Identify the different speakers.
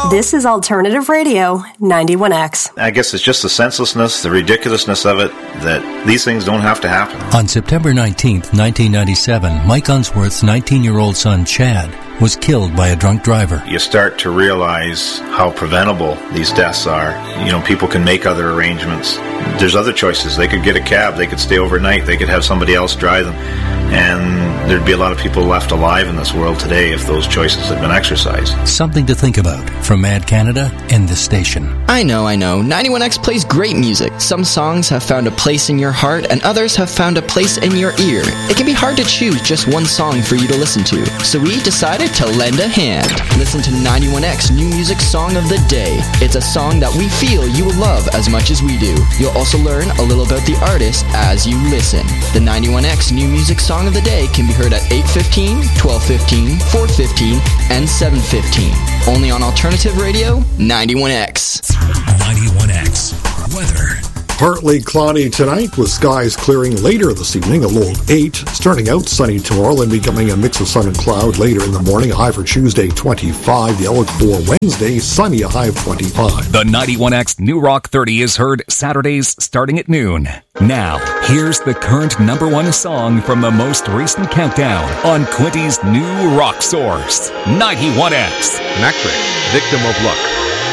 Speaker 1: This is Alternative Radio, 91X.
Speaker 2: I guess it's just the senselessness, the ridiculousness of it, that these things don't have to happen.
Speaker 3: On September 19th, 1997, Mike Unsworth's 19-year-old son, Chad, was killed by a drunk driver.
Speaker 2: You start to realize how preventable these deaths are. You know, people can make other arrangements. There's other choices. They could get a cab, they could stay overnight, they could have somebody else drive them. And there'd be a lot of people left alive in this world today if those choices had been exercised.
Speaker 3: Something to think about from Mad Canada and this station.
Speaker 4: I know. 91X plays great music. Some songs have found a place in your heart, and others have found a place in your ear. It can be hard to choose just one song for you to listen to, so we decided to lend a hand. Listen to 91X New Music Song of the Day. It's a song that we feel you will love as much as we do. You'll also learn a little about the artist as you listen. The 91X New Music Song of the Day can be heard at 8:15, 12:15, 4:15, and 7:15. Only on Alternative Radio, 91X.
Speaker 5: 91X. Weather.
Speaker 6: Partly cloudy tonight with skies clearing later this evening, a low of 8. Starting out sunny tomorrow, then becoming a mix of sun and cloud later in the morning. A high for Tuesday, 25. The outlook for Wednesday, sunny, a high of 25.
Speaker 5: The 91X New Rock 30 is heard Saturdays starting at noon. Now, here's the current number one song from the most recent countdown on Quinty's new rock source, 91X.
Speaker 7: Mactrick, Victim of Luck.